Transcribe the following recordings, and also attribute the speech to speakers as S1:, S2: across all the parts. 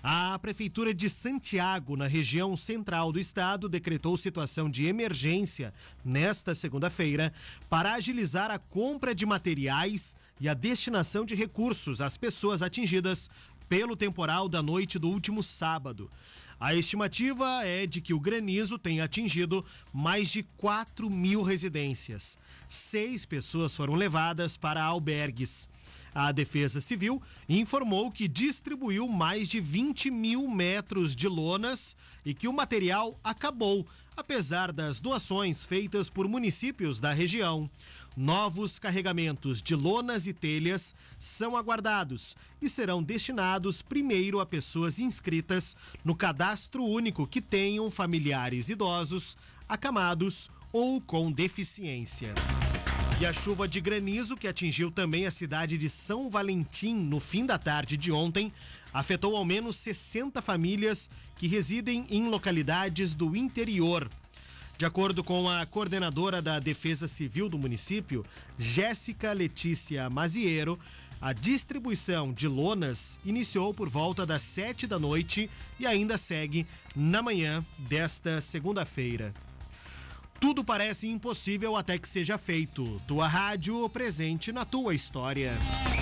S1: A Prefeitura de Santiago, na região central do estado, decretou situação de emergência nesta segunda-feira para agilizar a compra de materiais e a destinação de recursos às pessoas atingidas pelo temporal da noite do último sábado. A estimativa é de que o granizo tenha atingido mais de 4.000 residências. 6 pessoas foram levadas para albergues. A Defesa Civil informou que distribuiu mais de 20.000 metros de lonas e que o material acabou, apesar das doações feitas por municípios da região. Novos carregamentos de lonas e telhas são aguardados e serão destinados primeiro a pessoas inscritas no cadastro único que tenham familiares idosos, acamados ou com deficiência. E a chuva de granizo, que atingiu também a cidade de São Valentim no fim da tarde de ontem, afetou ao menos 60 famílias que residem em localidades do interior. De acordo com a coordenadora da Defesa Civil do município, Jéssica Letícia Maziero, a distribuição de lonas iniciou por volta das 7 da noite e ainda segue na manhã desta segunda-feira. Tudo parece impossível até que seja feito. Tua rádio presente na tua história.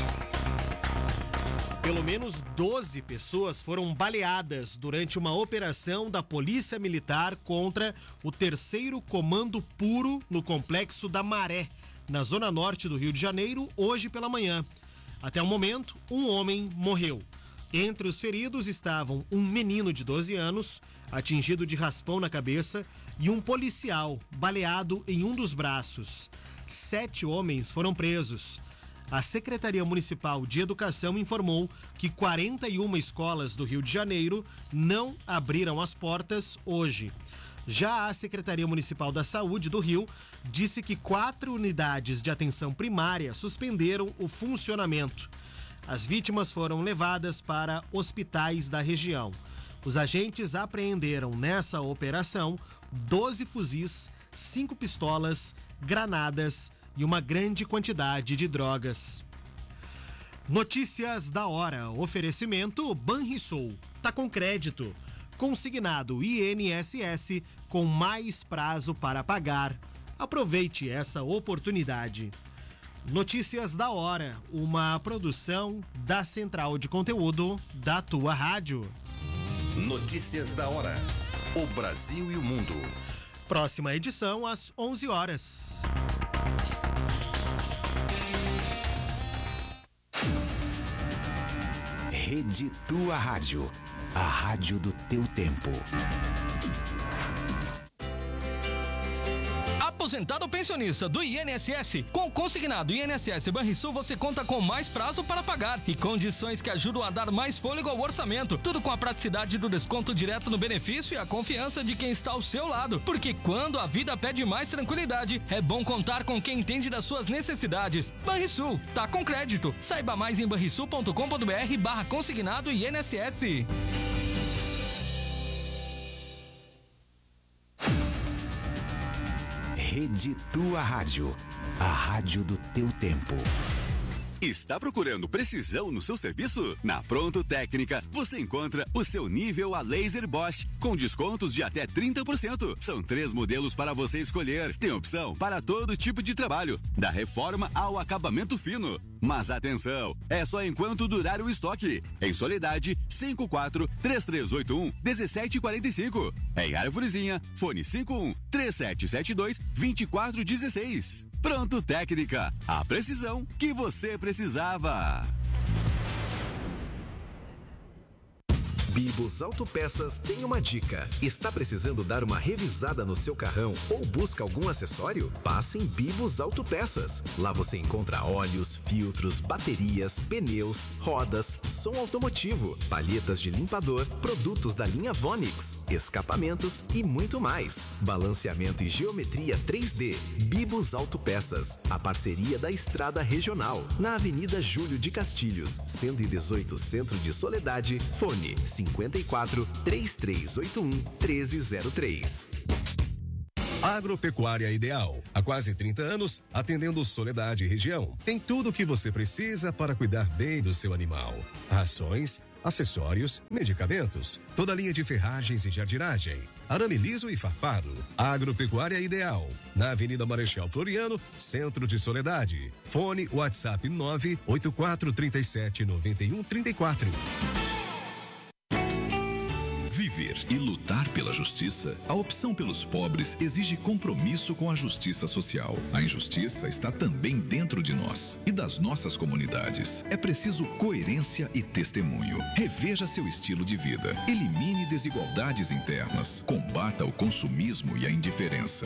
S1: Pelo menos 12 pessoas foram baleadas durante uma operação da Polícia Militar contra o 3º Comando Puro no Complexo da Maré, na zona norte do Rio de Janeiro, hoje pela manhã. Até o momento, um homem morreu. Entre os feridos estavam um menino de 12 anos, atingido de raspão na cabeça, e um policial baleado em um dos braços. 7 homens foram presos. A Secretaria Municipal de Educação informou que 41 escolas do Rio de Janeiro não abriram as portas hoje. Já a Secretaria Municipal da Saúde do Rio disse que 4 unidades de atenção primária suspenderam o funcionamento. As vítimas foram levadas para hospitais da região. Os agentes apreenderam nessa operação 12 fuzis, 5 pistolas, granadas e uma grande quantidade de drogas. Notícias da hora. Oferecimento Banrisul. Tá com crédito. Consignado INSS com mais prazo para pagar. Aproveite essa oportunidade. Notícias da hora. Uma produção da Central de Conteúdo da tua rádio.
S2: Notícias da hora. O Brasil e o mundo.
S1: Próxima edição às 11 horas.
S3: Rede Tua Rádio. A rádio do teu tempo.
S4: Aposentado ou pensionista do INSS, com o consignado INSS Banrisul você conta com mais prazo para pagar e condições que ajudam a dar mais fôlego ao orçamento. Tudo com a praticidade do desconto direto no benefício e a confiança de quem está ao seu lado. Porque quando a vida pede mais tranquilidade, é bom contar com quem entende das suas necessidades. Banrisul, tá com crédito. Saiba mais em banrisul.com.br/consignado INSS.
S3: Rede Tua Rádio. A rádio do teu tempo.
S5: Está procurando precisão no seu serviço? Na Pronto Técnica, você encontra o seu nível a laser Bosch, com descontos de até 30%. São 3 modelos para você escolher. Tem opção para todo tipo de trabalho, da reforma ao acabamento fino. Mas atenção, é só enquanto durar o estoque. Em Soledade, 54-3381-1745. Em Arvorezinha, fone 51-3772-2416. Pronto Técnica, a precisão que você precisava.
S6: Bibos Autopeças tem uma dica. Está precisando dar uma revisada no seu carrão ou busca algum acessório? Passe em Bibos Autopeças. Lá você encontra óleos, filtros, baterias, pneus, rodas, som automotivo, palhetas de limpador, produtos da linha Vonix, escapamentos e muito mais. Balanceamento e geometria 3D. Bibos Autopeças. A parceria da Estrada Regional. Na Avenida Júlio de Castilhos, 118, Centro de Soledade. Fone 54-3381-1303.
S7: Agropecuária Ideal. Há quase 30 anos, atendendo Soledade e região. Tem tudo o que você precisa para cuidar bem do seu animal. Rações, acessórios, medicamentos, toda a linha de ferragens e jardinagem, arame liso e farpado, agropecuária ideal, na Avenida Marechal Floriano, Centro de Soledade. Fone WhatsApp 984379134.
S8: Viver e lutar pela justiça. A opção pelos pobres exige compromisso com a justiça social. A injustiça está também dentro de nós e das nossas comunidades. É preciso coerência e testemunho. Reveja seu estilo de vida. Elimine desigualdades internas. Combata o consumismo e a indiferença.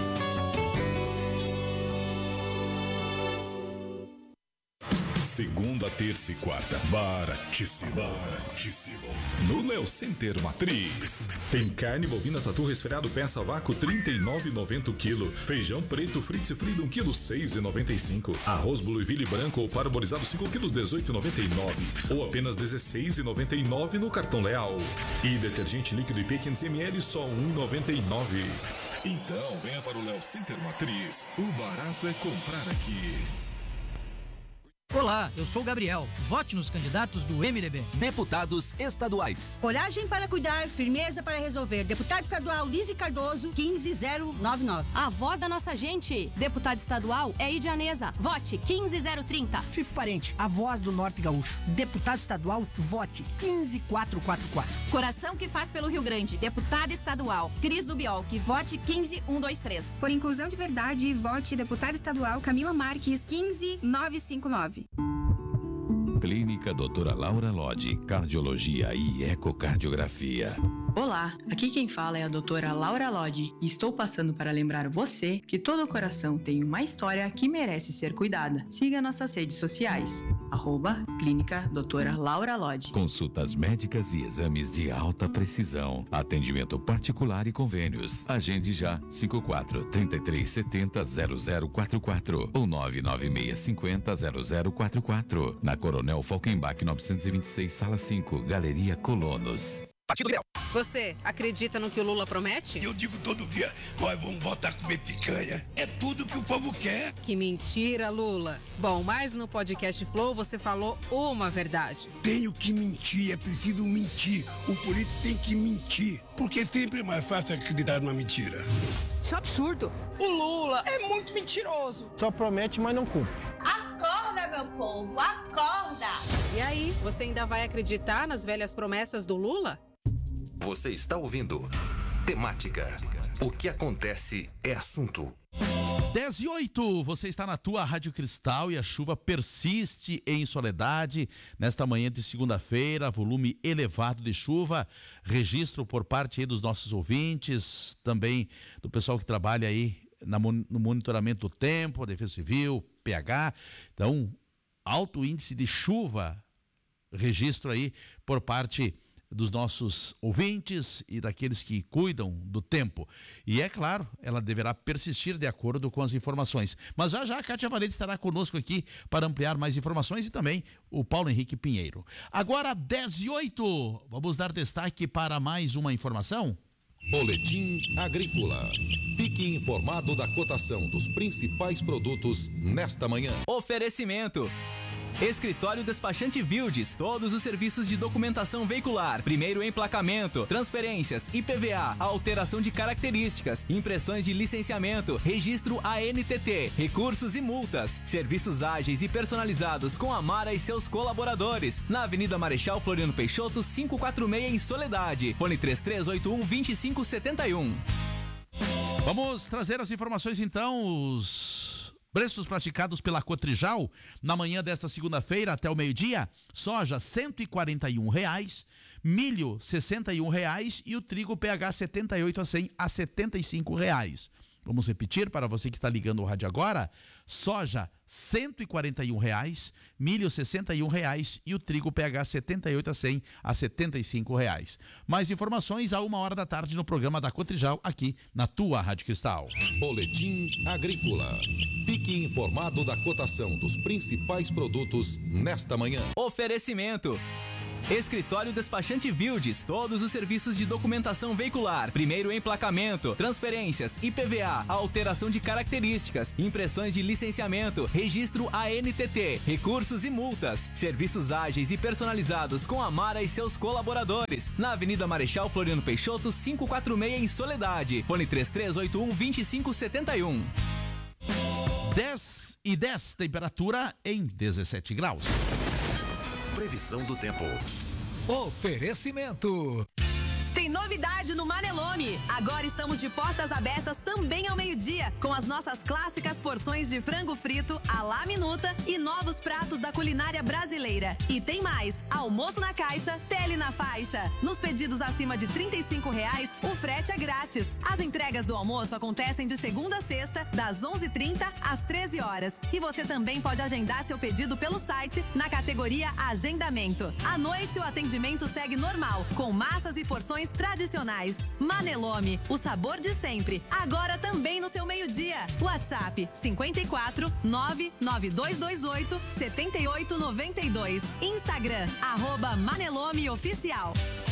S9: Segunda, terça e quarta, baratíssimo. No Léo Center Matriz. Tem carne bovina tatu resfriado peça vácuo R$39,90 o quilo. Feijão preto fritz freedom quilo R$6,95. Arroz Blueville branco ou parboilizado 5 quilos R$18,99. Ou apenas R$16,99 no cartão Leal. E detergente líquido IP 500 ml só R$1,99. Então venha para o Léo Center Matriz. O barato é comprar aqui.
S10: Olá, eu sou o Gabriel. Vote nos candidatos do MDB.
S11: Deputados estaduais.
S12: Coragem para cuidar, firmeza para resolver. Deputado estadual Lise Cardoso, 15099.
S13: A voz da nossa gente. Deputado estadual é Idianesa. Vote 15030.
S14: Fifo Parente, a voz do Norte Gaúcho. Deputado estadual, vote 15444.
S13: Coração que faz pelo Rio Grande. Deputado estadual Cris do Biolque. Vote 15123.
S15: Por inclusão de verdade, vote deputado estadual Camila Marques, 15959.
S16: Clínica Doutora Laura Lodge, Cardiologia e Ecocardiografia.
S17: Olá, aqui quem fala é a doutora Laura Lodge e estou passando para lembrar você que todo coração tem uma história que merece ser cuidada. Siga nossas redes sociais, @Clínica Doutora Laura Lodge.
S16: Consultas médicas e exames de alta precisão. Atendimento particular e convênios. Agende já 54-3370-0044 ou 99650-0044. Na Coronel Falkenbach 926, Sala 5, Galeria Colonos.
S18: Partido Liberal. Você acredita no que o Lula promete?
S19: Eu digo todo dia, nós vamos voltar a comer picanha. É tudo que o povo quer.
S18: Que mentira, Lula. Bom, mas no podcast Flow você falou uma verdade.
S19: Tenho que mentir, é preciso mentir. O político tem que mentir, porque sempre é mais fácil acreditar numa mentira.
S18: Isso é absurdo.
S20: O Lula é muito mentiroso.
S21: Só promete, mas não cumpre.
S12: Acorda, meu povo, acorda!
S18: E aí, você ainda vai acreditar nas velhas promessas do Lula?
S2: Você está ouvindo Temática. O que acontece é assunto.
S22: 10:08, você está na tua Rádio Cristal e a chuva persiste em Soledade. Nesta manhã de segunda-feira, volume elevado de chuva. Registro por parte aí dos nossos ouvintes, também do pessoal que trabalha aí no monitoramento do tempo, a Defesa Civil, PH. Então, alto índice de chuva, registro aí por parte dos nossos ouvintes e daqueles que cuidam do tempo. E é claro, ela deverá persistir de acordo com as informações. Mas já a Kátia Valente estará conosco aqui para ampliar mais informações e também o Paulo Henrique Pinheiro. Agora 10:08, vamos dar destaque para mais uma informação?
S23: Boletim Agrícola. Fique informado da cotação dos principais produtos nesta manhã.
S24: Oferecimento: Escritório Despachante Vildes, todos os serviços de documentação veicular, primeiro emplacamento, transferências, IPVA, alteração de características, impressões de licenciamento, registro ANTT, recursos e multas, serviços ágeis e personalizados com a Mara e seus colaboradores, na Avenida Marechal Floriano Peixoto, 546 em Soledade, fone 3381-2571.
S22: Vamos trazer as informações então, os preços praticados pela Cotrijal na manhã desta segunda-feira até o meio-dia: soja R$ 141,00, milho R$ 61,00 e o trigo PH 78 a 100 a R$ 75,00. Vamos repetir para você que está ligando o rádio agora: soja R$ 141,00, milho R$ 61,00 e o trigo PH 78 a 100 a R$ 75,00. Mais informações a 1h da tarde no programa da Cotrijal aqui na tua Rádio Cristal.
S23: Boletim Agrícola. Fique informado da cotação dos principais produtos nesta manhã.
S24: Oferecimento: Escritório Despachante Vildes, todos os serviços de documentação veicular, primeiro emplacamento, transferências, IPVA, alteração de características, impressões de licenciamento, registro ANTT, recursos e multas, serviços ágeis e personalizados com a Mara e seus colaboradores, na Avenida Marechal Floriano Peixoto, 546 em Soledade, fone 3381-2571.
S22: 10:10, temperatura em 17 graus.
S2: Previsão do tempo.
S1: Oferecimento.
S3: Tem novidade no Manelome. Agora estamos de portas abertas também ao meio-dia, com as nossas clássicas porções de frango frito à la minuta e novos pratos da culinária brasileira. E tem mais, almoço na caixa, tele na faixa. Nos pedidos acima de R$35, o frete é grátis. As entregas do almoço acontecem de segunda a sexta, das 11h30 às 13 horas. E você também pode agendar seu pedido pelo site, na categoria Agendamento. À noite, o atendimento segue normal, com massas e porções tradicionais. Manelome, o sabor de sempre. Agora também no seu meio-dia. WhatsApp 54 99228 7892. Instagram @Manelome Oficial.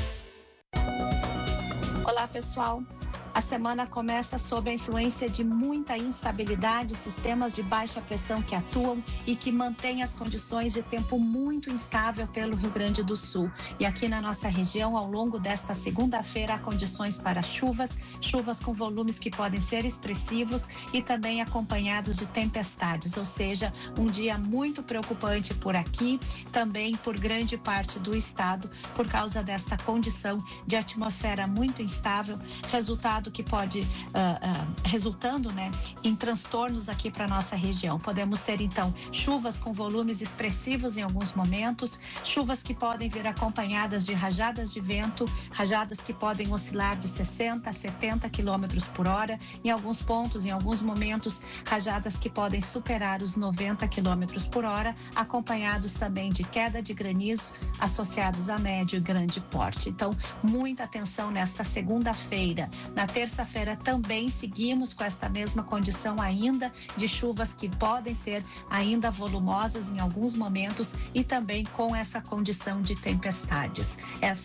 S4: Olá, pessoal. A semana começa sob a influência de muita instabilidade, sistemas de baixa pressão que atuam e que mantêm as condições de tempo muito instável pelo Rio Grande do Sul. E aqui na nossa região, ao longo desta segunda-feira, há condições para chuvas com volumes que podem ser expressivos e também acompanhados de tempestades, ou seja, um dia muito preocupante por aqui, também por grande parte do estado, por causa desta condição de atmosfera muito instável, resultado que pode resultando, em transtornos aqui para nossa região. Podemos ter então chuvas com volumes expressivos em alguns momentos, chuvas que podem vir acompanhadas de rajadas de vento, rajadas que podem oscilar de 60 a 70 quilômetros por hora, em alguns pontos, em alguns momentos, rajadas que podem superar os 90 quilômetros por hora, acompanhados também de queda de granizo associados a médio e grande porte. Então, muita atenção nesta segunda-feira. Na terça-feira também seguimos com esta mesma condição ainda de chuvas que podem ser ainda volumosas em alguns momentos e também com essa condição de tempestades.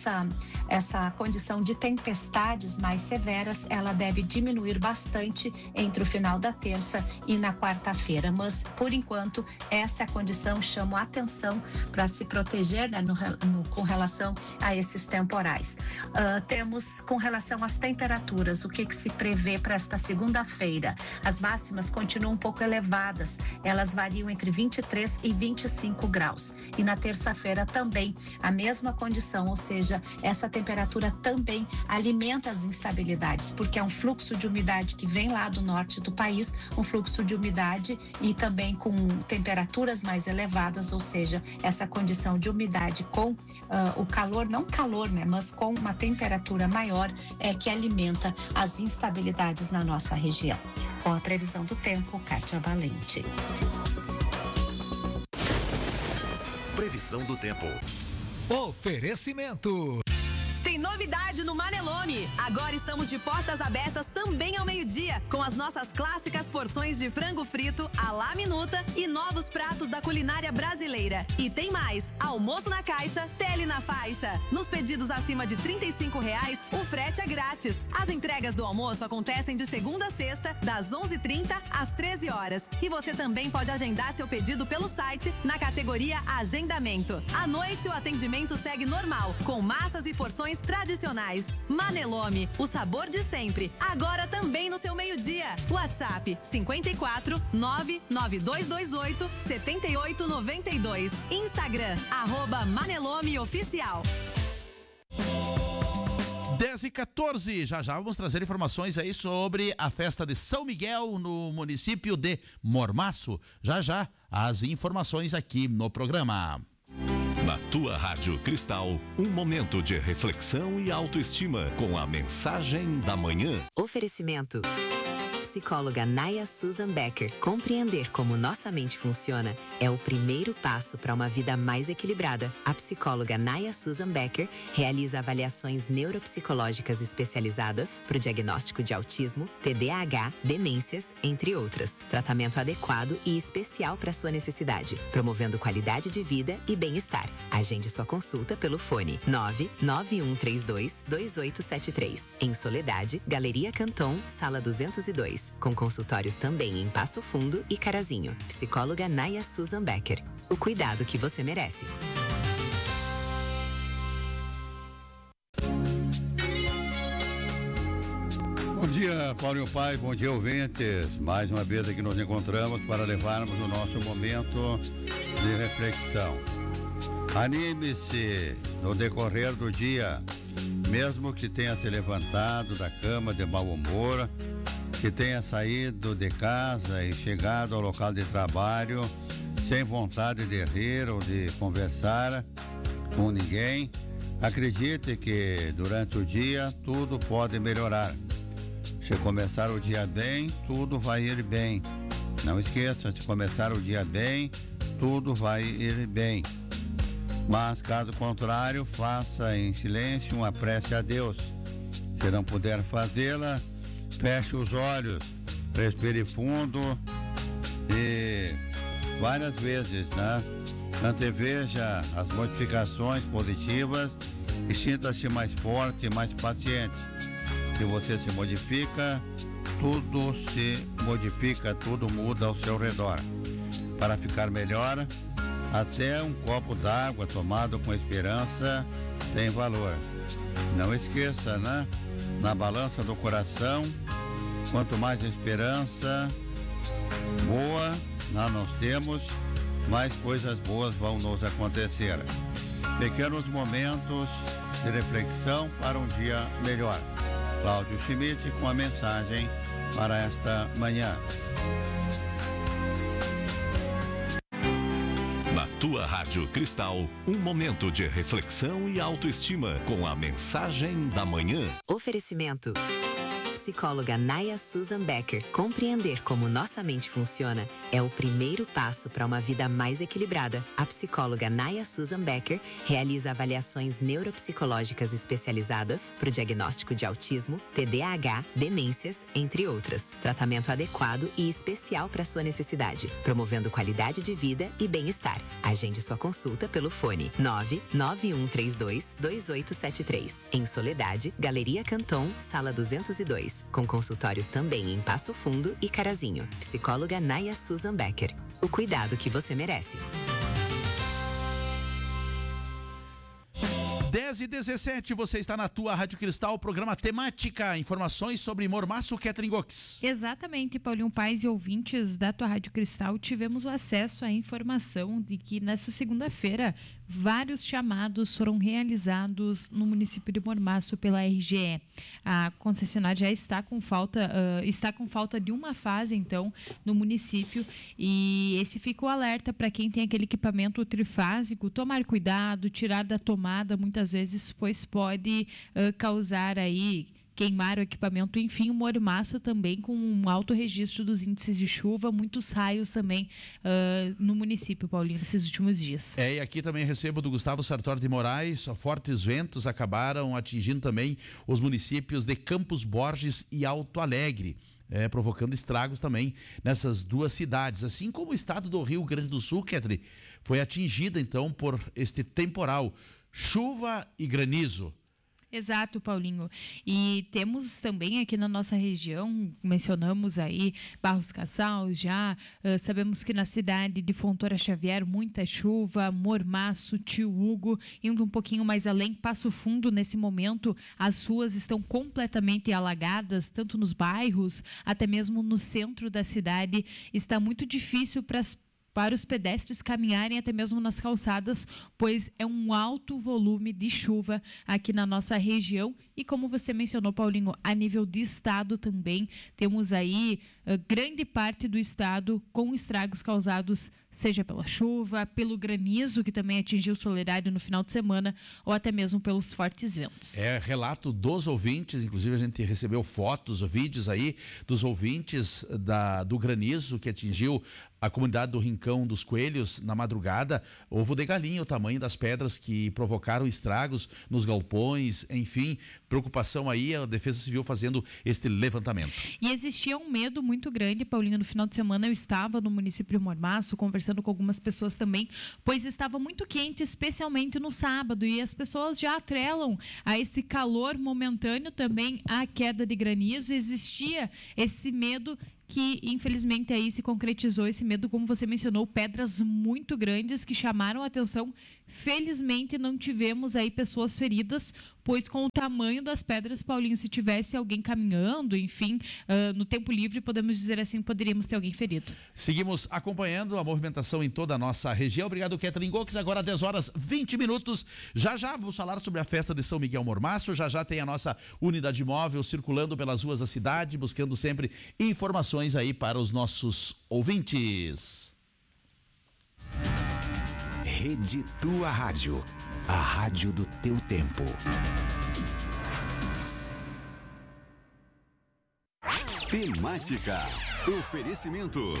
S4: Essa condição de tempestades mais severas, ela deve diminuir bastante entre o final da terça e na quarta-feira, mas por enquanto essa é a condição, chamo a atenção para se proteger, com relação a esses temporais. Temos com relação às temperaturas, o que se prevê para esta segunda-feira? As máximas continuam um pouco elevadas, elas variam entre 23 e 25 graus. E na terça-feira também a mesma condição, ou seja, essa temperatura também alimenta as instabilidades, porque é um fluxo de umidade que vem lá do norte do país, um fluxo de umidade e também com temperaturas mais elevadas, ou seja, essa condição de umidade com o calor, não calor, mas com uma temperatura maior é que alimenta as instabilidades na nossa região. Com a previsão do tempo, Kátia Valente.
S2: Previsão do tempo.
S1: Oferecimento.
S3: Tem novidade no Manelome. Agora estamos de portas abertas também ao meio-dia, com as nossas clássicas porções de frango frito à la minuta e novos pratos da culinária brasileira. E tem mais, almoço na caixa, tele na faixa. Nos pedidos acima de R$35, o frete é grátis. As entregas do almoço acontecem de segunda a sexta, das 11h30 às 13 horas. E você também pode agendar seu pedido pelo site, na categoria Agendamento. À noite, o atendimento segue normal, com massas e porções tradicionais. Manelome, o sabor de sempre. Agora também no seu meio-dia. WhatsApp 54 99228 7892. Instagram @Manelome Oficial.
S22: 10h14, já vamos trazer informações aí sobre a festa de São Miguel no município de Mormaço. Já as informações aqui no programa.
S23: Na tua Rádio Cristal, um momento de reflexão e autoestima com a mensagem da manhã.
S21: Oferecimento.
S1: psicóloga Naya Susan Becker. Compreender como nossa mente funciona é o primeiro passo para uma vida mais equilibrada. A psicóloga Naya Susan Becker realiza avaliações neuropsicológicas especializadas para o diagnóstico de autismo, TDAH, demências, entre outras. Tratamento adequado e especial para sua necessidade, promovendo qualidade de vida e bem-estar. Agende sua consulta pelo fone 991322873. Em Soledade, Galeria Canton, Sala 202. Com consultórios também em Passo Fundo e Carazinho. Psicóloga Naya Susan Becker. O cuidado que você merece.
S5: Bom dia, Paulinho Pai, bom dia, ouvintes. Mais uma vez aqui nos encontramos para levarmos o nosso momento de reflexão. Anime-se no decorrer do dia, mesmo que tenha se levantado da cama de mau humor, que tenha saído de casa e chegado ao local de trabalho sem vontade de rir ou de conversar com ninguém, acredite que durante o dia tudo pode melhorar. Se começar o dia bem, tudo vai ir bem. Não esqueça, se começar o dia bem, tudo vai ir bem. Mas, caso contrário, faça em silêncio uma prece a Deus. Se não puder fazê-la, feche os olhos, respire fundo e várias vezes, anteveja as modificações positivas e sinta-se mais forte e mais paciente. Se você se modifica, tudo se modifica, tudo muda ao seu redor. Para ficar melhor, até um copo d'água tomado com esperança tem valor. Não esqueça, na balança do coração, quanto mais esperança boa nós temos, mais coisas boas vão nos acontecer. Pequenos momentos de reflexão para um dia melhor. Cláudio Schmidt com a mensagem para esta manhã.
S23: Na tua Rádio Cristal, um momento de reflexão e autoestima com a mensagem da manhã.
S1: Oferecimento. Psicóloga Naya Susan Becker. Compreender como nossa mente funciona é o primeiro passo para uma vida mais equilibrada. A psicóloga Naya Susan Becker realiza avaliações neuropsicológicas especializadas para o diagnóstico de autismo, TDAH, demências, entre outras. Tratamento adequado e especial para sua necessidade, promovendo qualidade de vida e bem-estar. Agende sua consulta pelo fone 991322873. Em Soledade, Galeria Canton, Sala 202. Com consultórios também em Passo Fundo e Carazinho. Psicóloga Naya Susan Becker. O cuidado que você merece.
S22: 10h17, você está na tua Rádio Cristal, programa Temática, informações sobre Mormaço Catering Gox.
S6: Exatamente, Paulinho Paes e ouvintes da tua Rádio Cristal, tivemos o acesso à informação de que nessa segunda-feira vários chamados foram realizados no município de Mormaço pela RGE. A concessionária já está com falta de uma fase, então, no município, e esse fica o alerta para quem tem aquele equipamento trifásico, tomar cuidado, tirar da tomada muitas vezes, pois pode causar aí queimar o equipamento, enfim, o mormaço também com um alto registro dos índices de chuva, muitos raios também no município, Paulinho, nesses últimos dias. E aqui também recebo do Gustavo Sartori de Moraes, fortes ventos acabaram atingindo também os municípios de Campos Borges e Alto Alegre, provocando estragos também nessas duas cidades, assim como o estado do Rio Grande do Sul, Ketri, foi atingida então por este temporal, chuva e granizo. Exato, Paulinho. E temos também aqui na nossa região, mencionamos aí Barros Cassal, já sabemos que na cidade de Fontoura Xavier, muita chuva, Mormaço, Tio Hugo, indo um pouquinho mais além, Passo Fundo, nesse momento, as ruas estão completamente alagadas, tanto nos bairros, até mesmo no centro da cidade. Está muito difícil para os pedestres caminharem até mesmo nas calçadas, pois é um alto volume de chuva aqui na nossa região. E como você mencionou, Paulinho, a nível de estado também, temos aí grande parte do estado com estragos causados seja pela chuva, pelo granizo que também atingiu Solerário no final de semana ou até mesmo pelos fortes ventos.
S22: Relato dos ouvintes, inclusive a gente recebeu fotos, vídeos aí dos ouvintes do granizo que atingiu a comunidade do Rincão dos Coelhos na madrugada. Ovo de galinha, o tamanho das pedras que provocaram estragos nos galpões, enfim, preocupação aí, a Defesa Civil fazendo este levantamento.
S6: E existia um medo muito grande, Paulinho, no final de semana eu estava no município de Mormaço conversando com algumas pessoas também, pois estava muito quente, especialmente no sábado, e as pessoas já atrelam a esse calor momentâneo também a queda de granizo. Existia esse medo que infelizmente aí se concretizou, esse medo, como você mencionou, pedras muito grandes que chamaram a atenção. Felizmente não tivemos aí pessoas feridas, pois com o tamanho das pedras, Paulinho, se tivesse alguém caminhando, enfim, no tempo livre, podemos dizer assim, poderíamos ter alguém ferido.
S22: Seguimos acompanhando a movimentação em toda a nossa região. Obrigado, Kathleen Gox. Agora 10h20. Já vamos falar sobre a festa de São Miguel Mormaço. Já tem a nossa unidade móvel circulando pelas ruas da cidade, buscando sempre informações aí para os nossos ouvintes.
S7: Rede Tua Rádio, a rádio do teu tempo. Temática. Oferecimento.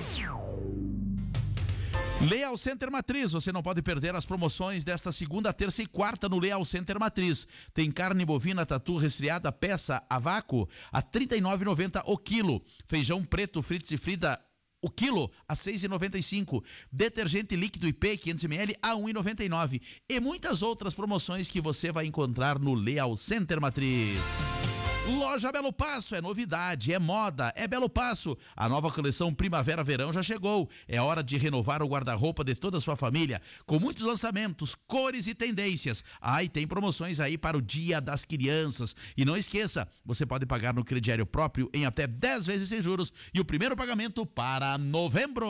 S22: Leal Center Matriz, você não pode perder as promoções desta segunda, terça e quarta no Leal Center Matriz. Tem carne bovina tatu resfriada peça a vácuo a R$ 39,90 o quilo. Feijão preto fritos e frita o quilo a R$ 6,95. Detergente líquido IP 500 ml a R$ 1,99. E muitas outras promoções que você vai encontrar no Leal Center Matriz. Loja Belo Passo, é novidade, é moda, é Belo Passo. A nova coleção Primavera-Verão já chegou. É hora de renovar o guarda-roupa de toda a sua família, com muitos lançamentos, cores e tendências. E tem promoções aí para o Dia das Crianças. E não esqueça, você pode pagar no crediário próprio em até 10 vezes sem juros e o primeiro pagamento para novembro.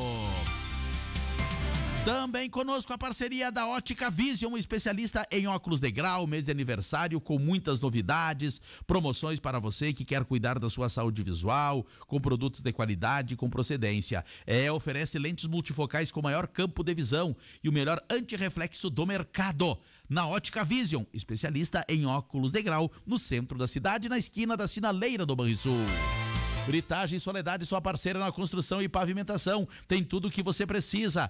S22: Também conosco a parceria da Ótica Vision, um especialista em óculos de grau, mês de aniversário com muitas novidades, promoções para você que quer cuidar da sua saúde visual, com produtos de qualidade e com procedência. Oferece lentes multifocais com maior campo de visão e o melhor antirreflexo do mercado. Na Ótica Vision, especialista em óculos de grau, no centro da cidade, na esquina da Sinaleira do Banrisul. Britagem Soledade, sua parceira na construção e pavimentação. Tem tudo o que você precisa.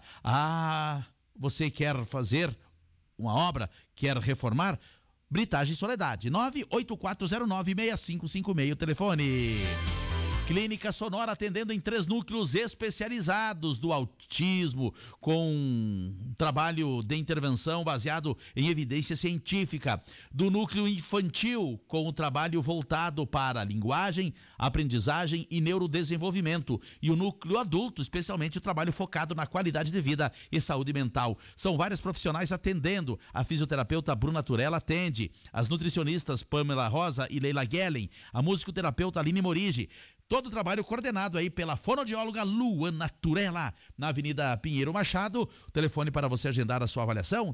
S22: Você quer fazer uma obra? Quer reformar? Britagem Soledade, 984096556, telefone. Clínica Sonora, atendendo em 3 núcleos especializados do autismo, com um trabalho de intervenção baseado em evidência científica. Do núcleo infantil, com o trabalho voltado para linguagem, aprendizagem e neurodesenvolvimento. E o núcleo adulto, especialmente o trabalho focado na qualidade de vida e saúde mental. São vários profissionais atendendo. A fisioterapeuta Bruna Turella atende. As nutricionistas Pamela Rosa e Leila Guellen. A musicoterapeuta Aline Morigi. Todo o trabalho coordenado aí pela fonoaudióloga Luana Turella, na Avenida Pinheiro Machado. O telefone para você agendar a sua avaliação,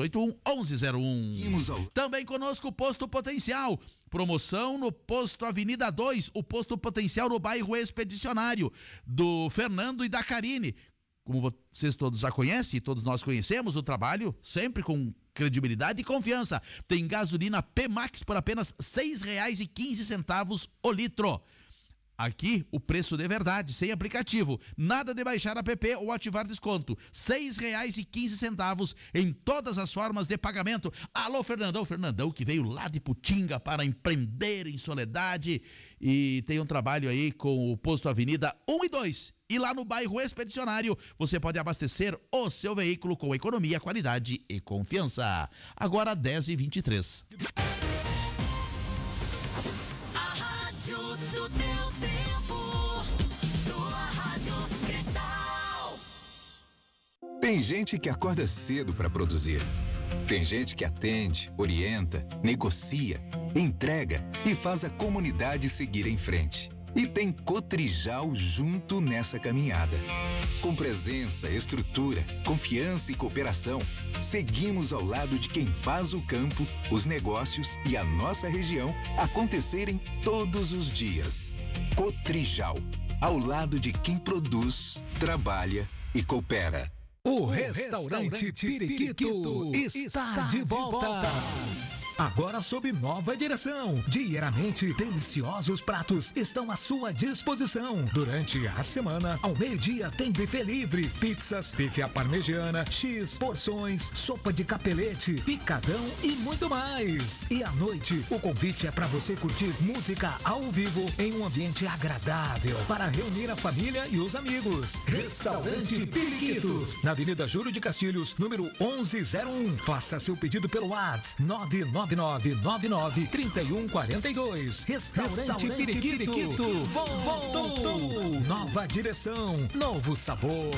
S22: 3381-1101. Também conosco o Posto Potencial. Promoção no Posto Avenida 2, o Posto Potencial no bairro Expedicionário, do Fernando e da Karine. Como vocês todos já conhecem, todos nós conhecemos o trabalho, sempre com credibilidade e confiança. Tem gasolina P-Max por apenas R$ 6,15 o litro. Aqui, o preço de verdade, sem aplicativo. Nada de baixar app ou ativar desconto. R$ 6,15 em todas as formas de pagamento. Alô, Fernandão, que veio lá de Putinga para empreender em Soledade. E tem um trabalho aí com o Posto Avenida 1 e 2. E lá no bairro Expedicionário, você pode abastecer o seu veículo com economia, qualidade e confiança. Agora, 10h23.
S8: A rádio do teu tempo, tua Rádio Cristal.
S11: Tem gente que acorda cedo para produzir. Tem gente que atende, orienta, negocia, entrega e faz a comunidade seguir em frente. E tem Cotrijal junto nessa caminhada. Com presença, estrutura, confiança e cooperação, seguimos ao lado de quem faz o campo, os negócios e a nossa região acontecerem todos os dias. Cotrijal, ao lado de quem produz, trabalha
S23: e coopera.
S9: O restaurante Periquito está de volta. Agora sob nova direção. Diariamente, deliciosos pratos estão à sua disposição. Durante a semana, ao meio-dia, tem buffet livre, pizzas, bife à parmegiana, X, porções, sopa de capelete, picadão e muito mais. E à noite, o convite é para você curtir música ao vivo em um ambiente agradável para reunir a família e os amigos. Restaurante Periquito, na Avenida Júlio de Castilhos, número 1101. Faça seu pedido pelo WhatsApp 999993142. Restaurante Periquito voltou. Nova direção, novo sabor.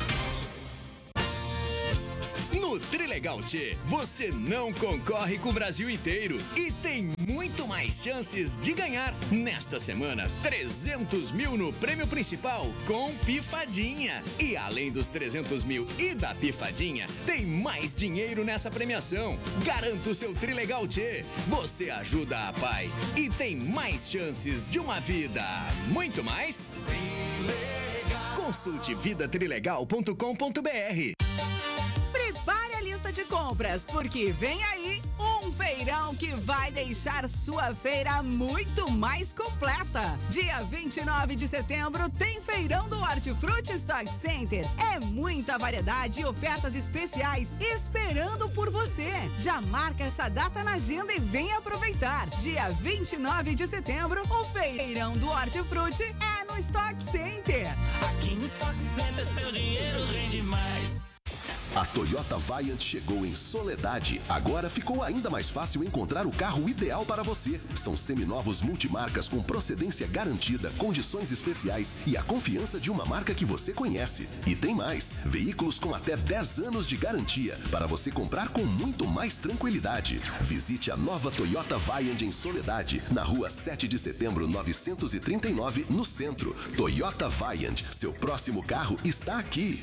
S10: No Trilegal Tchê, você não concorre com o Brasil inteiro e tem muito mais chances de ganhar. Nesta semana, 300 mil no prêmio principal com Pifadinha. E além dos 300 mil e da Pifadinha, tem mais dinheiro nessa premiação. Garanta o seu Trilegal Tchê. Você ajuda a pai e tem mais chances de uma vida. Muito mais? Trilegal. Consulte vidatrilegal.com.br.
S14: Prepare a lista de compras, porque vem aí um feirão que vai deixar sua feira muito mais completa. Dia 29 de setembro tem feirão do Hortifruti Stock Center. É muita variedade e ofertas especiais esperando por você. Já marca essa data na agenda e vem aproveitar. Dia 29 de setembro, o feirão do Hortifruti é no Stock Center.
S8: Aqui no Stock Center seu dinheiro rende mais.
S23: A Toyota Viant chegou em Soledade. Agora ficou ainda mais fácil encontrar o carro ideal para você. São seminovos multimarcas com procedência garantida, condições especiais e a confiança de uma marca que você conhece. E tem mais, veículos com até 10 anos de garantia para você comprar com muito mais tranquilidade. Visite a nova Toyota Viant em Soledade, na rua 7 de setembro 939, no centro. Toyota Viant, seu próximo carro está aqui.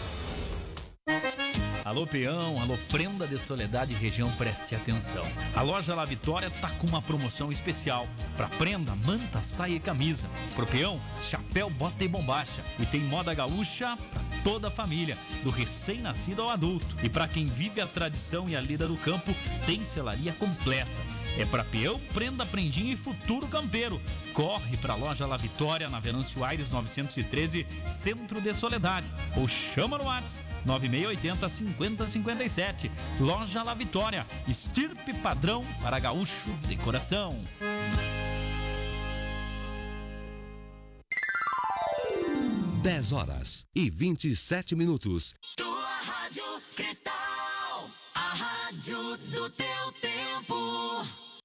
S21: Alô peão, alô prenda de Soledade região, preste atenção. A loja La Vitória tá com uma promoção especial. Pra prenda, manta, saia e camisa. Pro peão, chapéu, bota e bombacha. E tem moda gaúcha pra toda a família, do recém-nascido ao adulto. E pra quem vive a tradição e a lida do campo, tem selaria completa. É pra peão, prenda, prendinha e futuro campeiro. Corre pra loja La Vitória, na Venâncio Aires 913, Centro de Soledade. Ou chama no WhatsApp 9680-5057. Loja La Vitória, estirpe padrão para gaúcho de coração.
S23: 10h27.
S8: Tua Rádio Cristal, a rádio do teu tempo.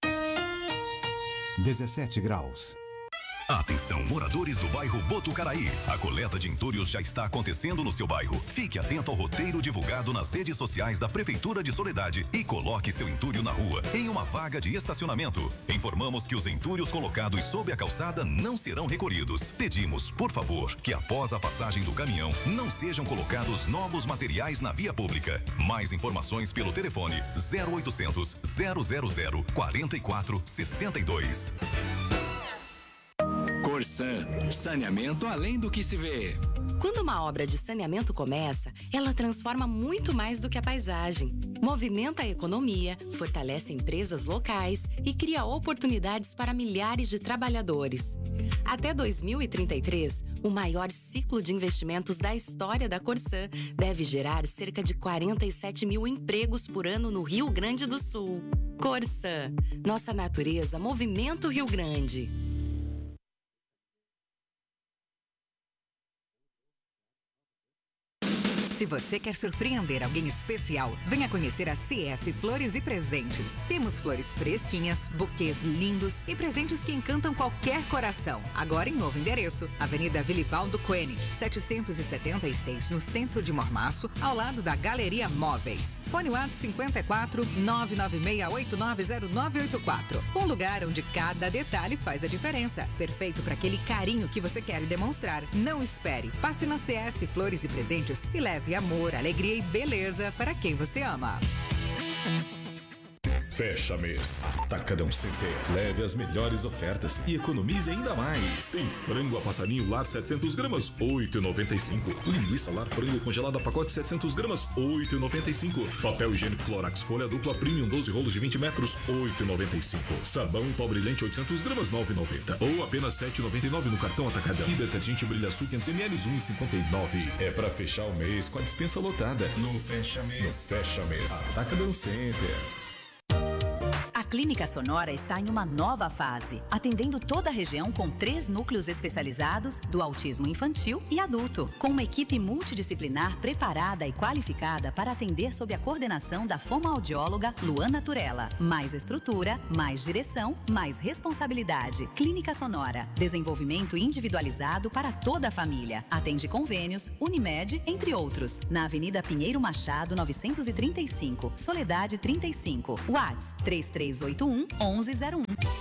S7: 17 graus.
S23: Atenção, moradores do bairro Botucaraí. A coleta de entulhos já está acontecendo no seu bairro. Fique atento ao roteiro divulgado nas redes sociais da Prefeitura de Soledade e coloque seu entulho na rua, em uma vaga de estacionamento. Informamos que os entulhos colocados sob a calçada não serão recolhidos. Pedimos, por favor, que após a passagem do caminhão, não sejam colocados novos materiais na via pública. Mais informações pelo telefone 0800 000 4462.
S24: Corsan, saneamento além do que se vê.
S25: Quando uma obra de saneamento começa, ela transforma muito mais do que a paisagem. Movimenta a economia, fortalece empresas locais e cria oportunidades para milhares de trabalhadores. Até 2033, o maior ciclo de investimentos da história da Corsan deve gerar cerca de 47 mil empregos por ano no Rio Grande do Sul. Corsan, nossa natureza movimenta o Rio Grande.
S26: Se você quer surpreender alguém especial, venha conhecer a CS Flores e Presentes. Temos flores fresquinhas, buquês lindos e presentes que encantam qualquer coração. Agora em novo endereço, Avenida Vilipaldo Koenig, 776, no centro de Mormaço, ao lado da Galeria Móveis. Fone WhatsApp 54 996890984. Um lugar onde cada detalhe faz a diferença. Perfeito para aquele carinho que você quer demonstrar. Não espere. Passe na CS Flores e Presentes e leve amor, alegria e beleza para quem você ama.
S13: Fecha mês. Atacadão Center. Leve as melhores ofertas e economize ainda mais. Tem frango a passarinho lar 700 gramas, R$ 8,95. Linguiça lar frango congelada pacote 700 gramas, R$ 8,95. Papel higiênico Florax folha dupla premium 12 rolos de 20 metros, R$ 8,95. Sabão em pó brilhante 800 gramas, R$ 9,90. Ou apenas R$ 7,99 no cartão Atacadão. E detergente Brilha Sul 500 ml, R$ 1,59. É pra fechar o mês com a dispensa lotada. No fecha mês. Atacadão Center.
S15: A Clínica Sonora está em uma nova fase, atendendo toda a região com 3 núcleos especializados do autismo infantil e adulto, com uma equipe multidisciplinar preparada e qualificada para atender sob a coordenação da fonoaudióloga Luana Turella. Mais estrutura, mais direção, mais responsabilidade. Clínica Sonora, desenvolvimento individualizado para toda a família. Atende convênios, Unimed, entre outros. Na Avenida Pinheiro Machado, 935, Soledade 35. WhatsApp 3381-1101.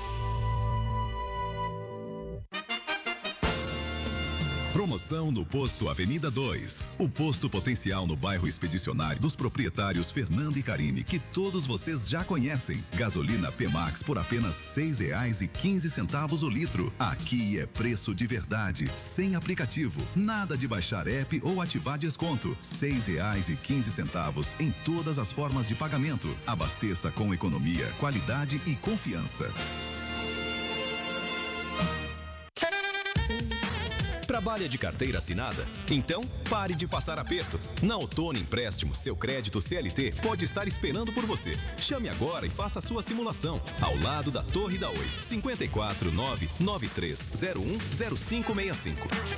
S16: Promoção no Posto Avenida 2. O posto potencial no bairro Expedicionário dos proprietários Fernando e Karine, que todos vocês já conhecem. Gasolina P-Max por apenas R$ 6,15 o litro. Aqui é preço de verdade, sem aplicativo. Nada de baixar app ou ativar desconto. R$ 6,15 em todas as formas de pagamento. Abasteça com economia, qualidade e confiança.
S17: Trabalha de carteira assinada? Então, pare de passar aperto. Na Outono Empréstimos, seu crédito CLT pode estar esperando por você. Chame agora e faça a sua simulação. Ao lado da Torre da Oi. 549-9301-0565.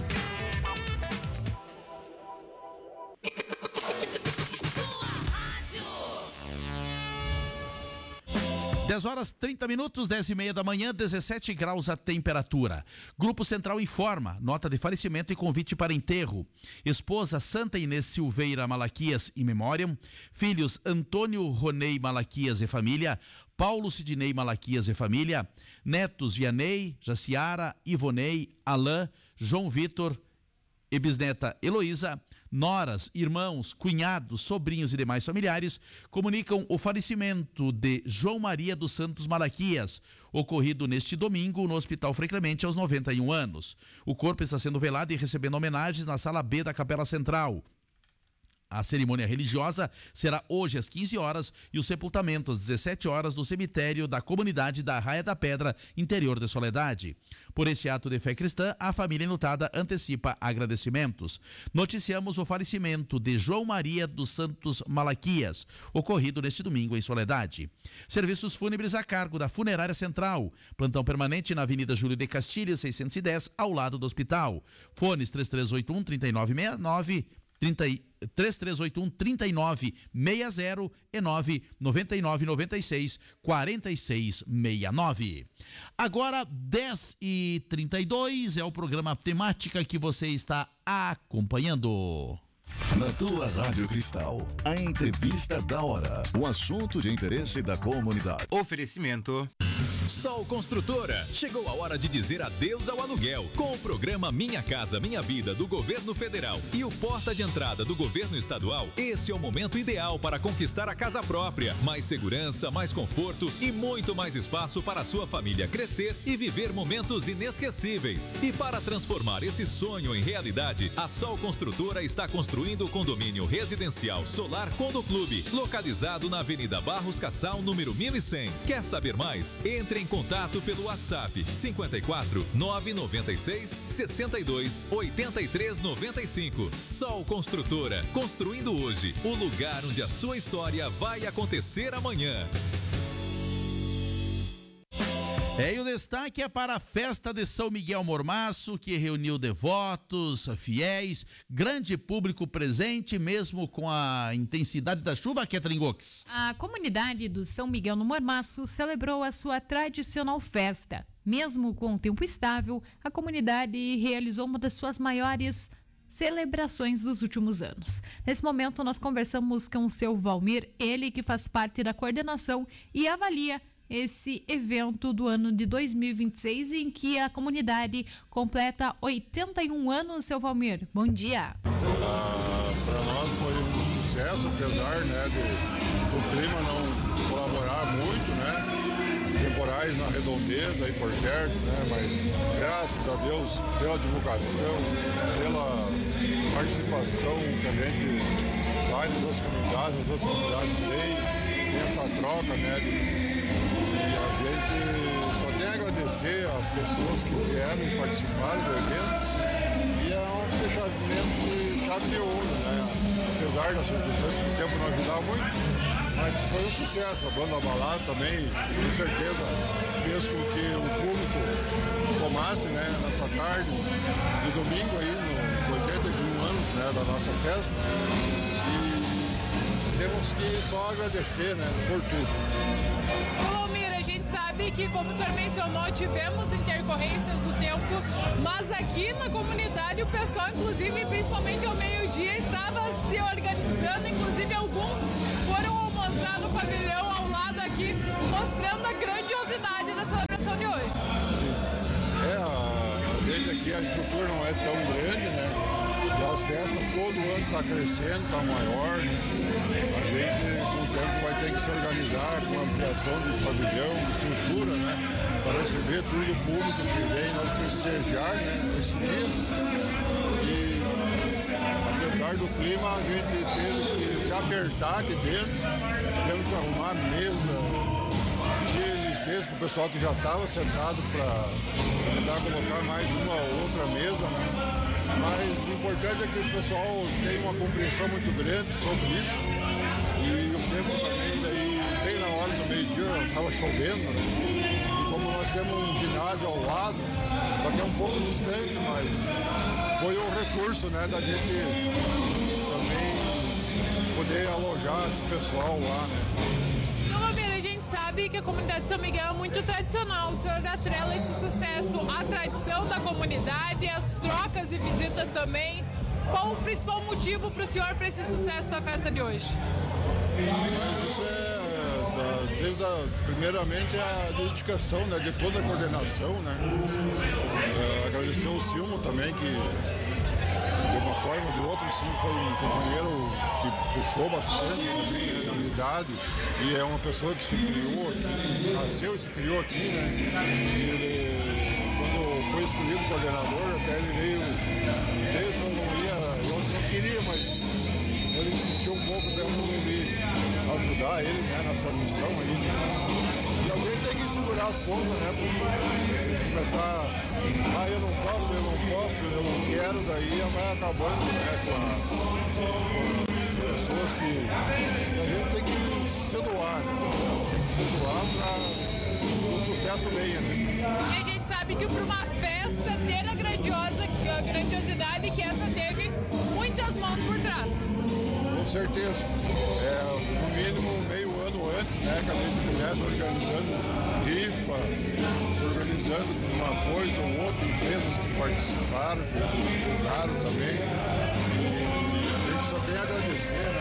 S22: 10h30, 10h30 da manhã, 17 graus a temperatura. Grupo Central informa, nota de falecimento e convite para enterro. Esposa Santa Inês Silveira Malaquias e memória. Filhos Antônio Ronei Malaquias e família. Paulo Sidney Malaquias e família. Netos Vianney, Jaciara, Ivonei, Alain, João Vitor e bisneta Heloísa. Noras, irmãos, cunhados, sobrinhos e demais familiares comunicam o falecimento de João Maria dos Santos Malaquias, ocorrido neste domingo no Hospital Frei Clemente aos 91 anos. O corpo está sendo velado e recebendo homenagens na Sala B da Capela Central. A cerimônia religiosa será hoje às 15 horas e o sepultamento às 17 horas no cemitério da comunidade da Arraia da Pedra, interior de Soledade. Por este ato de fé cristã, a família enlutada antecipa agradecimentos. Noticiamos o falecimento de João Maria dos Santos Malaquias, ocorrido neste domingo em Soledade. Serviços fúnebres a cargo da Funerária Central. Plantão permanente na Avenida Júlio de Castilho, 610, ao lado do hospital. Fones 3381-3969, 3381-3960 e 99996-4669. Agora 10h32 é o programa Temática que você está acompanhando.
S23: Na tua Rádio Cristal, a entrevista da hora, o assunto de interesse da comunidade.
S24: Oferecimento Sol Construtora. Chegou a hora de dizer adeus ao aluguel. Com o programa Minha Casa Minha Vida do Governo Federal e o Porta de Entrada do Governo Estadual, este é o momento ideal para conquistar a casa própria. Mais segurança, mais conforto e muito mais espaço para a sua família crescer e viver momentos inesquecíveis. E para transformar esse sonho em realidade, a Sol Construtora está construindo o condomínio residencial Solar Condo Clube, localizado na Avenida Barros Cassal, número 1100. Quer saber mais? Entre em contato pelo WhatsApp 54 996 62 83 95. Sol Construtora, construindo hoje o lugar onde a sua história vai acontecer amanhã.
S22: E o destaque é para a festa de São Miguel Mormaço, que reuniu devotos, fiéis, grande público presente, mesmo com a intensidade da chuva, Catherine Gox.
S6: A comunidade do São Miguel no Mormaço celebrou a sua tradicional festa. Mesmo com o tempo estável, a comunidade realizou uma das suas maiores celebrações dos últimos anos. Nesse momento, nós conversamos com o seu Valmir, ele que faz parte da coordenação e avalia esse evento do ano de 2026, em que a comunidade completa 81 anos. Seu Valmir, bom dia.
S19: Para nós foi um sucesso, apesar do clima não colaborar muito,
S2: mais na redondeza aí por perto, né? Mas graças a Deus pela divulgação, pela participação que a gente faz nas outras comunidades tem essa troca, né? E a gente só tem a agradecer às pessoas que vieram e participaram do evento. E é um fechamento de chave de ouro, né? Apesar das circunstâncias do tempo não ajudar muito, mas foi um sucesso. A banda Balada também, com certeza, fez com que o público somasse, né, nessa tarde de domingo aí, nos 81 anos, né, da nossa festa. E temos que só agradecer, né, por tudo.
S3: A gente sabe que, como o senhor mencionou, tivemos intercorrências do tempo, mas aqui na comunidade o pessoal, inclusive, principalmente ao meio-dia, estava se organizando, inclusive alguns foram almoçar no pavilhão ao lado aqui, mostrando a grandiosidade da celebração de hoje.
S2: Sim. Desde aqui a estrutura não é tão grande, né? E as festas todo ano está crescendo, está maior, né? A gente com o tempo vai ter que se organizar com a ampliação do pavilhão, estrutura, né? Para receber todo o público que vem nos prestigiar, né? Nesse dia. E apesar do clima, a gente teve que se apertar aqui dentro, tivemos que arrumar mesa, para o pessoal que já estava sentado para tentar colocar mais uma ou outra mesa, né? Mas o importante é que o pessoal tenha uma compreensão muito grande sobre isso. E o tempo também, daí, bem na hora do meio-dia, estava chovendo, né? E como nós temos um ginásio ao lado, só que é um pouco distante, mas foi um recurso, né, da gente também poder alojar esse pessoal lá, né?
S3: Sabe que a comunidade de São Miguel é muito tradicional. O senhor atrela esse sucesso à tradição da comunidade, às trocas e visitas também. Qual o principal motivo para o senhor para esse sucesso da festa de hoje?
S2: Isso primeiramente a dedicação, né, de toda a coordenação, né? Agradecer ao Silmo também, que de uma forma ou de outra, sim, foi um companheiro que puxou bastante na amizade e é uma pessoa que se criou aqui, nasceu e se criou aqui, né? E ele, quando foi escolhido coordenador, até ele veio dizer se eu não queria, mas ele insistiu um pouco para eu me ajudar ele, né, nessa missão aí. E alguém tem que segurar as pontas, né? Porque se começar, eu não posso, eu não quero, daí vai acabando, né, com as pessoas que a gente tem que se doar, né? Tem que se doar para o sucesso venha, né?
S3: E a gente sabe que para uma festa ter a grandiosidade que essa teve, muitas mãos por trás.
S2: Com certeza. No mínimo meio ano antes, né, que a gente começa organizando rifa, organizando uma coisa ou outra, empresas que participaram, que divulgaram também. E a gente só tem a agradecer, né?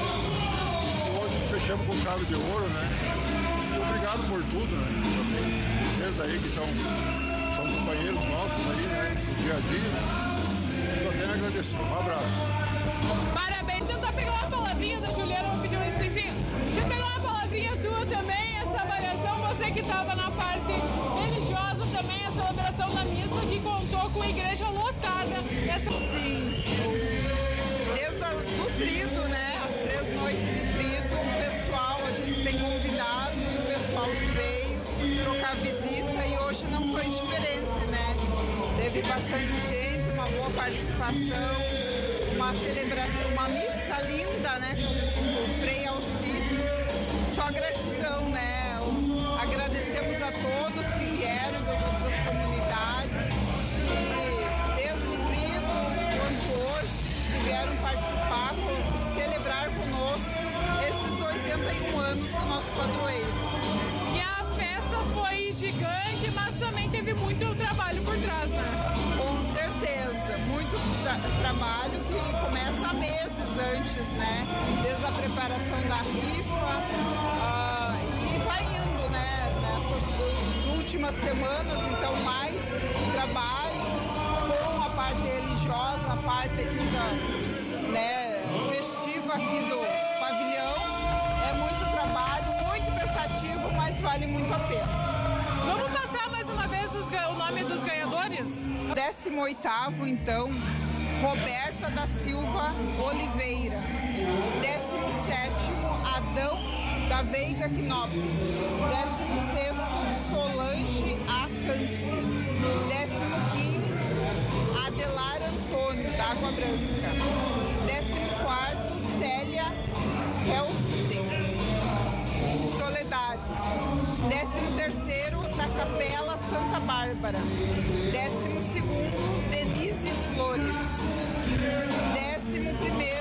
S2: Hoje fechamos com chave de ouro, né? E obrigado por tudo, né? Vocês aí que são companheiros nossos aí, né? No dia a dia. Só tenho a agradecer. Um abraço.
S3: Parabéns. Tentar pegar uma palavrinha da Juliana, vou pedir um licencinho. Deixa eu pegar uma palavrinha tua também, essa avaliação, você que estava na parte religiosa também, a celebração da missa, que contou com a igreja lotada.
S4: Sim. Desde o trido, né? As 3 noites de trido, o pessoal, a gente tem convidado e o pessoal veio trocar visita e hoje não foi diferente, né? Teve bastante gente, uma boa participação. Uma celebração, uma missa linda, né? Com o Frei Alcides. Só gratidão, né? Agradecemos a todos que vieram das outras comunidades e desde o trido quanto hoje vieram participar, celebrar conosco esses 81 anos do nosso padroeiro.
S3: E a festa foi gigante, mas também teve muito trabalho por trás, né?
S4: Com certeza, muito trabalho que começa há meses antes, né? Desde a preparação da rifa e vai indo, né? Nessas últimas semanas, então mais trabalho com a parte religiosa, a parte aqui né, festiva aqui do pavilhão. É muito trabalho, muito pensativo, mas vale muito a pena.
S3: Flores.
S4: 18º, então, Roberta da Silva Oliveira. 17º, Adão da Veiga Knop. 16º, Solange Acanci. 15º, Adelar Antônio, da Água Branca. 14º, Célia Helften, Soledade. 13º, da Capela Santa Bárbara. 12º, Denise Flores. 11º,